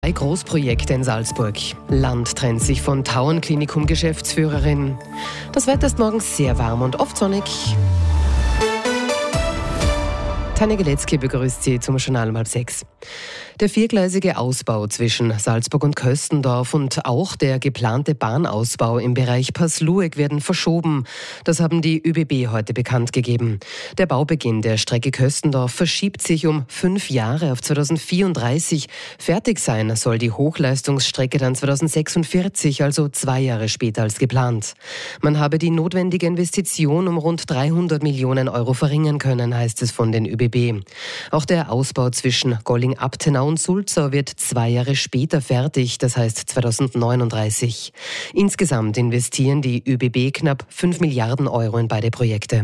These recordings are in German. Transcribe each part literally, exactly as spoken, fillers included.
Drei Großprojekte in Salzburg. Land trennt sich von Tauern-Klinikum-Geschäftsführerin. Das Wetter ist morgens sehr warm und oft sonnig. Tanja Geletzky begrüßt Sie zum Journal um halb sechs. Der viergleisige Ausbau zwischen Salzburg und Köstendorf und auch der geplante Bahnausbau im Bereich Paslueck werden verschoben. Das haben die Ö B B heute bekannt gegeben. Der Baubeginn der Strecke Köstendorf verschiebt sich um fünf Jahre auf zweitausendvierunddreißig. Fertig sein soll die Hochleistungsstrecke dann zweitausendsechsundvierzig, also zwei Jahre später als geplant. Man habe die notwendige Investition um rund dreihundert Millionen Euro verringern können, heißt es von den Ö B B. Auch der Ausbau zwischen Golling-Abtenau und Sulzau wird zwei Jahre später fertig, das heißt zweitausendneununddreißig. Insgesamt investieren die Ö B B knapp fünf Milliarden Euro in beide Projekte.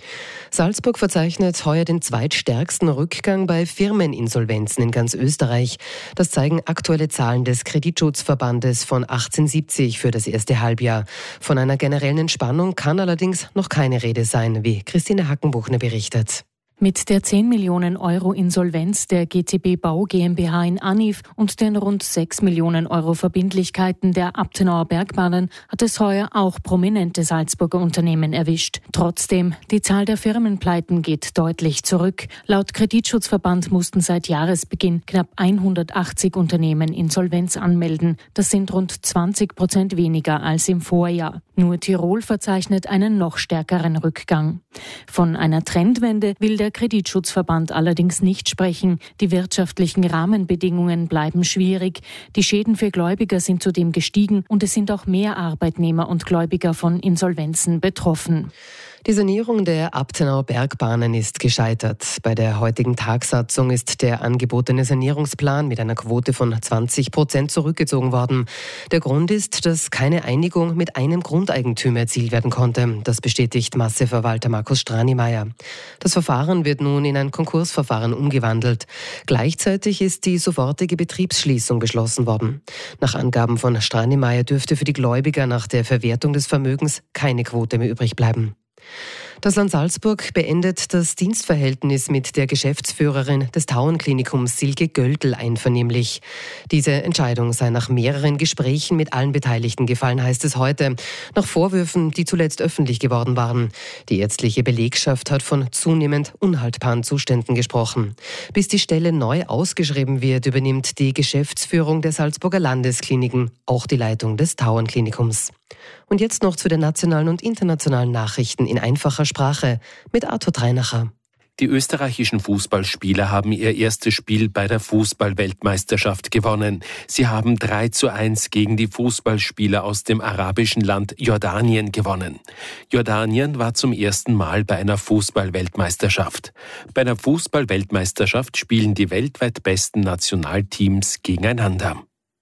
Salzburg verzeichnet heuer den zweitstärksten Rückgang bei Firmeninsolvenzen in ganz Österreich. Das zeigen aktuelle Zahlen des Kreditschutzverbandes von achtzehnhundertsiebzig für das erste Halbjahr. Von einer generellen Entspannung kann allerdings noch keine Rede sein, wie Christine Hackenbuchner berichtet. Mit der zehn Millionen Euro Insolvenz der G T B Bau GmbH in Anif und den rund sechs Millionen Euro Verbindlichkeiten der Abtenauer Bergbahnen hat es heuer auch prominente Salzburger Unternehmen erwischt. Trotzdem, die Zahl der Firmenpleiten geht deutlich zurück. Laut Kreditschutzverband mussten seit Jahresbeginn knapp hundertachtzig Unternehmen Insolvenz anmelden. Das sind rund zwanzig Prozent weniger als im Vorjahr. Nur Tirol verzeichnet einen noch stärkeren Rückgang. Von einer Trendwende will der Kreditschutzverband allerdings nicht sprechen. Die wirtschaftlichen Rahmenbedingungen bleiben schwierig. Die Schäden für Gläubiger sind zudem gestiegen und es sind auch mehr Arbeitnehmer und Gläubiger von Insolvenzen betroffen. Die Sanierung der Abtenauer Bergbahnen ist gescheitert. Bei der heutigen Tagsatzung ist der angebotene Sanierungsplan mit einer Quote von zwanzig Prozent zurückgezogen worden. Der Grund ist, dass keine Einigung mit einem Grundeigentümer erzielt werden konnte. Das bestätigt Masseverwalter Markus Stranimayer. Das Verfahren wird nun in ein Konkursverfahren umgewandelt. Gleichzeitig ist die sofortige Betriebsschließung beschlossen worden. Nach Angaben von Stranimayer dürfte für die Gläubiger nach der Verwertung des Vermögens keine Quote mehr übrig bleiben. Das Land Salzburg beendet das Dienstverhältnis mit der Geschäftsführerin des Tauern-Klinikums Silke Göldl einvernehmlich. Diese Entscheidung sei nach mehreren Gesprächen mit allen Beteiligten gefallen, heißt es heute, nach Vorwürfen, die zuletzt öffentlich geworden waren. Die ärztliche Belegschaft hat von zunehmend unhaltbaren Zuständen gesprochen. Bis die Stelle neu ausgeschrieben wird, übernimmt die Geschäftsführung der Salzburger Landeskliniken auch die Leitung des Tauern-Klinikums. Und jetzt noch zu den nationalen und internationalen Nachrichten in einfacher Sprache mit Arthur Treinacher. Die österreichischen Fußballspieler haben ihr erstes Spiel bei der Fußball-Weltmeisterschaft gewonnen. Sie haben drei zu eins gegen die Fußballspieler aus dem arabischen Land Jordanien gewonnen. Jordanien war zum ersten Mal bei einer Fußball-Weltmeisterschaft. Bei einer Fußball-Weltmeisterschaft spielen die weltweit besten Nationalteams gegeneinander.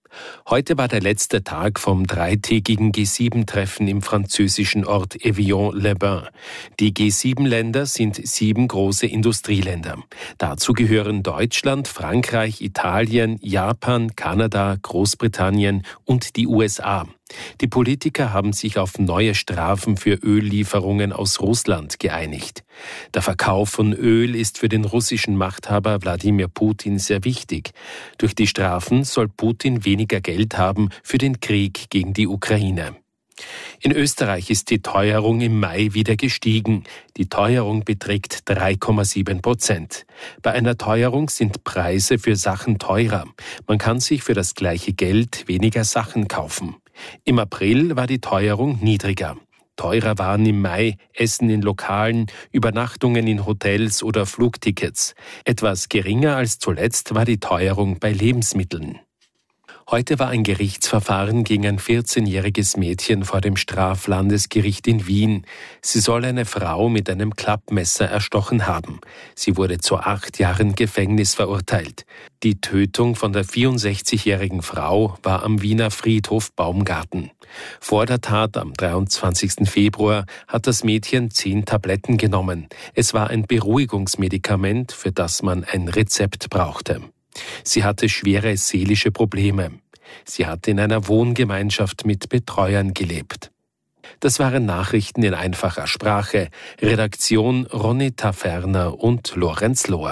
Heute war der letzte Tag vom dreitägigen G sieben Treffen im französischen Ort Evian-les-Bains. Die G sieben Länder sind sieben große Industrieländer. Dazu gehören Deutschland, Frankreich, Italien, Japan, Kanada, Großbritannien und die U S A. Die Politiker haben sich auf neue Strafen für Öllieferungen aus Russland geeinigt. Der Verkauf von Öl ist für den russischen Machthaber Wladimir Putin sehr wichtig. Durch die Strafen soll Putin weniger Geld haben für den Krieg gegen die Ukraine. In Österreich ist die Teuerung im Mai wieder gestiegen. Die Teuerung beträgt drei Komma sieben Prozent. Bei einer Teuerung sind Preise für Sachen teurer. Man kann sich für das gleiche Geld weniger Sachen kaufen. Im April war die Teuerung niedriger. Teurer waren im Mai Essen in Lokalen, Übernachtungen in Hotels oder Flugtickets. Etwas geringer als zuletzt war die Teuerung bei Lebensmitteln. Heute war ein Gerichtsverfahren gegen ein vierzehnjähriges Mädchen vor dem Straflandesgericht in Wien. Sie soll eine Frau mit einem Klappmesser erstochen haben. Sie wurde zu acht Jahren Gefängnis verurteilt. Die Tötung von der vierundsechzigjährigen Frau war am Wiener Friedhof Baumgarten. Vor der Tat am dreiundzwanzigsten Februar hat das Mädchen zehn Tabletten genommen. Es war ein Beruhigungsmedikament, für das man ein Rezept brauchte. Sie hatte schwere seelische Probleme. Sie hat in einer Wohngemeinschaft mit Betreuern gelebt. Das waren Nachrichten in einfacher Sprache. Redaktion Ronny Taferner und Lorenz Lohr.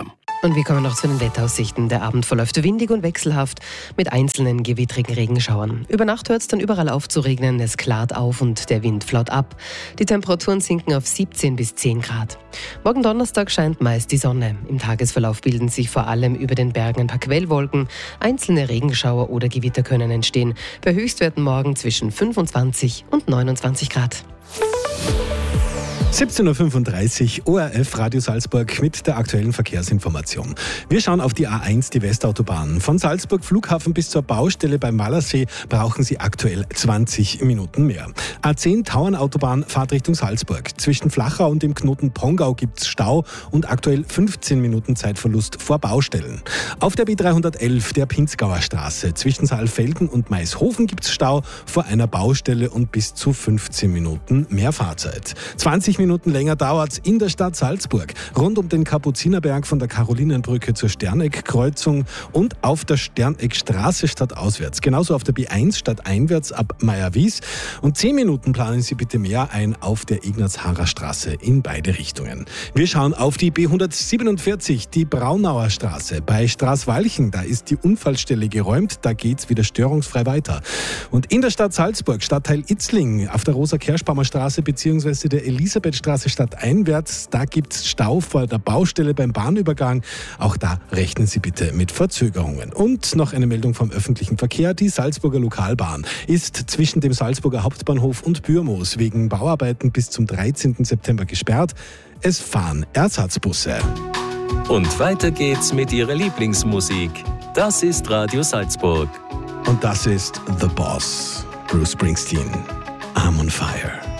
Und wir kommen noch zu den Wetteraussichten. Der Abend verläuft windig und wechselhaft mit einzelnen gewittrigen Regenschauern. Über Nacht hört es dann überall auf zu regnen, es klart auf und der Wind flaut ab. Die Temperaturen sinken auf siebzehn bis zehn Grad. Morgen Donnerstag scheint meist die Sonne. Im Tagesverlauf bilden sich vor allem über den Bergen ein paar Quellwolken. Einzelne Regenschauer oder Gewitter können entstehen. Bei Höchstwerten morgen zwischen fünfundzwanzig und neunundzwanzig Grad. siebzehn Uhr fünfunddreißig, O R F Radio Salzburg mit der aktuellen Verkehrsinformation. Wir schauen auf die A eins, die Westautobahn. Von Salzburg Flughafen bis zur Baustelle beim Wallersee brauchen Sie aktuell zwanzig Minuten mehr. A zehn Tauernautobahn, Fahrt Richtung Salzburg. Zwischen Flachau und dem Knoten Pongau gibt's Stau und aktuell fünfzehn Minuten Zeitverlust vor Baustellen. Auf der B dreihundertelf, der Pinzgauer Straße. Zwischen Saalfelden und Maishofen gibt's Stau vor einer Baustelle und bis zu fünfzehn Minuten mehr Fahrzeit. zwanzig Minuten länger dauert's in der Stadt Salzburg. Rund um den Kapuzinerberg von der Karolinenbrücke zur Sterneck-Kreuzung und auf der Sterneckstraße stadtauswärts. Genauso auf der B eins stadteinwärts ab Meierwies. Und zehn Minuten planen Sie bitte mehr ein auf der Ignaz-Harrer Straße in beide Richtungen. Wir schauen auf die B hundertsiebenundvierzig, die Braunauer Straße. Bei Straßwalchen, da ist die Unfallstelle geräumt, da geht's wieder störungsfrei weiter. Und in der Stadt Salzburg, Stadtteil Itzling, auf der Rosa-Kerschbaumer Straße bzw. der Elisabeth Straße stadteinwärts, da gibt es Stau vor der Baustelle beim Bahnübergang. Auch da rechnen Sie bitte mit Verzögerungen. Und noch eine Meldung vom öffentlichen Verkehr. Die Salzburger Lokalbahn ist zwischen dem Salzburger Hauptbahnhof und Bürmoos wegen Bauarbeiten bis zum dreizehnten September gesperrt. Es fahren Ersatzbusse. Und weiter geht's mit Ihrer Lieblingsmusik. Das ist Radio Salzburg. Und das ist The Boss, Bruce Springsteen. I'm on fire.